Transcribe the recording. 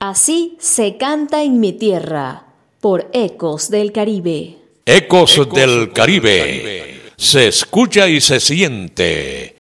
Así se canta en mi tierra, por Ecos del Caribe. Ecos del Caribe. Se escucha y se siente